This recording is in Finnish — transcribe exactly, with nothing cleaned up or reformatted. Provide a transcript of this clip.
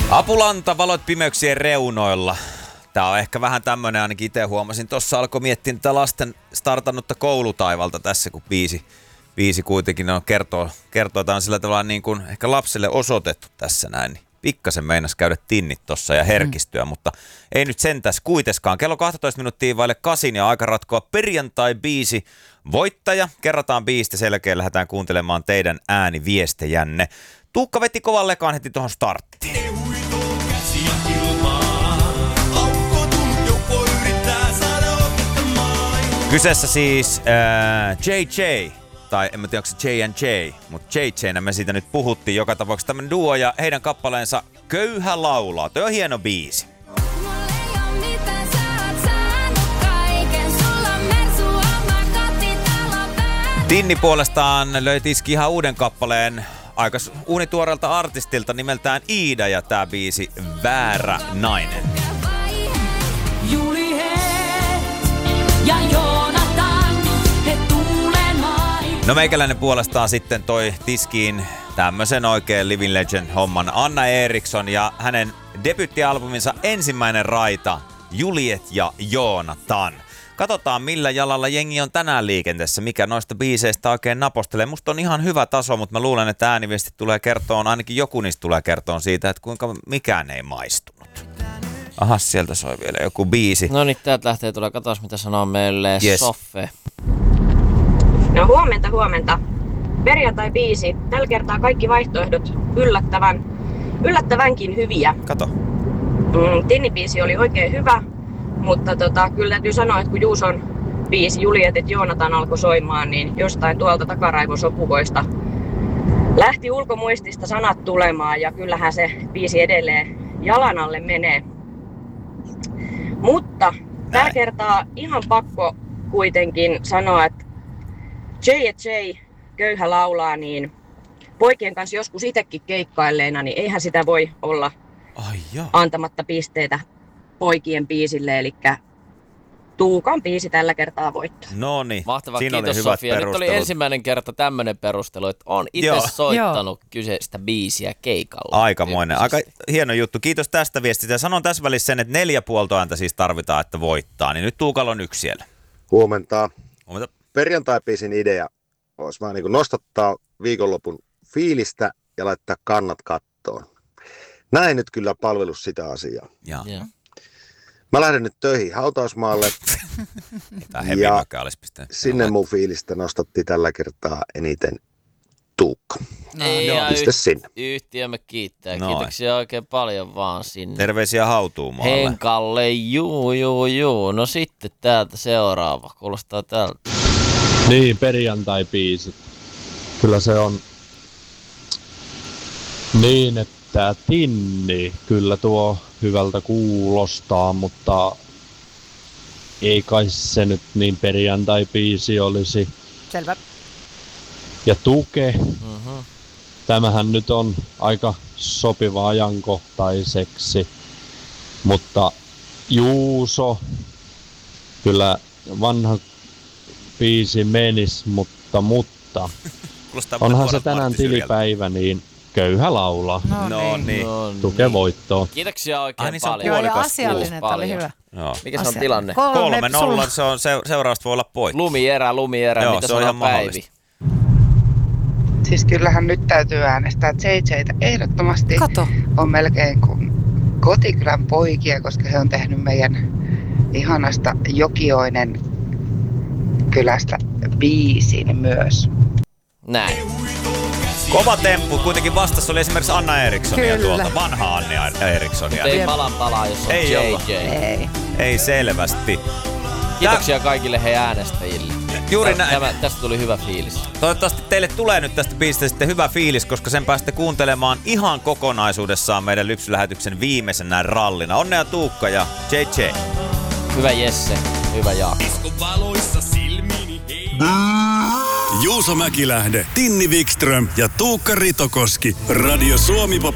Apulanta, valot pimeyksien reunoilla. Tää on ehkä vähän tämmönen, ainakin itse huomasin. Tossa alkoi miettiä tätä lasten startannutta koulutaivalta tässä, kun biisi, biisi kuitenkin no, kertoo, kertoo, että on sillä tavalla niin kuin ehkä lapselle osoitettu tässä näin. Niin pikkasen meinas käydä tinnit tossa ja herkistyä, mm. mutta ei nyt sentäs kuiteskaan. Kello kaksitoista minuuttia vaille kasin ja aika ratkoa perjantai-biisi voittaja. Kerrataan biisistä selkeä, lähdetään kuuntelemaan teidän ääniviestejänne. Tuukka veti kovan lekaan heti tuohon starttiin. Kyseessä siis äh, J J, tai en mä tiedä onko se J and J, mutta J J:nä me siitä nyt puhuttiin joka tapauksessa tämmönen duo ja heidän kappaleensa Köyhä laulaa. Toi on hieno biisi. Tinni puolestaan löytiski ihan uuden kappaleen aika uunituoreelta artistilta nimeltään Iida ja tää biisi Väärä nainen. No meikäläinen puolestaan sitten toi tiskiin tämmösen oikein Living Legend-homman Anna Eriksson ja hänen debyyttialbuminsa ensimmäinen raita Juliet ja Joonatan. Katsotaan millä jalalla jengi on tänään liikenteessä, mikä noista biiseistä oikein napostelee. Musta on ihan hyvä taso, mutta mä luulen, että ääniviestit tulee kertoon, ainakin joku niistä tulee kertoon siitä, että kuinka mikään ei maistunut. Aha, sieltä soi vielä joku biisi. No niin, täältä lähtee tulla. Katsos mitä sanoo meille yes. Soffe. No huomenta, huomenta. Perjantai-biisi. Tällä kertaa kaikki vaihtoehdot yllättävän, yllättävänkin hyviä. Kato. Mm, Tinni-biisi oli oikein hyvä, mutta tota, kyllä täytyy sanoa, että kun Juuson biisi Juliet et Joonatan alkoi soimaan, niin jostain tuolta takaraivon sopukoista lähti ulkomuistista sanat tulemaan ja kyllähän se biisi edelleen jalan alle menee. Mutta tällä kertaa ihan pakko kuitenkin sanoa, että J and J, Köyhä laulaa, niin poikien kanssa joskus itsekin keikkailleena, niin eihän sitä voi olla Ai antamatta pisteitä poikien biisille, eli Tuukan biisi tällä kertaa voittaa. No niin, mahtavaa, siinä kiitos oli hyvät Sofia. Nyt oli ensimmäinen kerta tämmönen perustelu, että on itse soittanut Joo. kyseistä biisiä keikalla. Aikamoinen, aika hieno juttu. Kiitos tästä viestistä. Ja sanon tässä välissä sen, että neljä puoltoääntä siis tarvitaan, että voittaa. Niin nyt Tuukalla on yksi siellä. Huomenta. Huomenta. Perjantai-biisin idea olisi vähän niin kuin nostattaa viikonlopun fiilistä ja laittaa kannat kattoon. Näin nyt kyllä palvelus sitä asiaa. Ja. Ja. Mä lähden nyt töihin hautausmaalle ja sinne mun fiilistä nostatti tällä kertaa eniten Tuukka. Ei, no, piste sinne. Yhtiömme kiittää. Noin. Kiitoksia oikein paljon vaan sinne. Terveisiä Hautuumaalle. Henkalle, juu, juu, juu. No sitten täältä seuraava. Kuulostaa täältä. Niin, perjantai-biisi. Kyllä se on niin, että Tinni kyllä tuo hyvältä kuulostaa, mutta ei kai se nyt niin perjantai-biisi olisi. Selvä. Ja Tuke. Mm-hmm. Tämähän nyt on aika sopiva ajankohtaiseksi, mutta Juuso, kyllä vanha biisi menis, mutta, mutta onhan se tänään tilipäivä, niin Köyhä laulaa. No, no niin. No Tuke niin. voittoon. Kiitoksia oikein Ai, niin paljon. Joo, ja asiallinen, tämä oli hyvä. Joo. Mikä se on tilanne? Kolme, Kolme nolla, se on se, seuraavasta voi olla poikki. Lumierä, lumierä, Joo, mitä se on sanoo ihan Päivi? Siis kyllähän nyt täytyy äänestää J J:tä ehdottomasti. Kato. On melkein kuin kotikylän poikia, koska he on tehnyt meidän ihanasta Jokioinen kylästä biisin myös. Näin. Kova temppu. Kuitenkin vastassa oli esimerkiksi Anna Erikssonia Kyllä. tuolta. Vanha Anna Erikssonia. Ei palan palaa, jos on Ei J olla. J. Ei. Ei selvästi. Kiitoksia kaikille heidän äänestäjille. Juuri Tästä, näin. tämä, tästä tuli hyvä fiilis. Toivottavasti teille tulee nyt tästä biisistä sitten hyvä fiilis, koska sen pääsette kuuntelemaan ihan kokonaisuudessaan meidän Lypsylähetyksen viimeisenä rallina. Onnea Tuukka ja J J. Hyvä Jesse, hyvä Jaakko. Juuso Mäkilähde, Tinni Wikström ja Tuukka Ritokoski. Radio Suomi Pop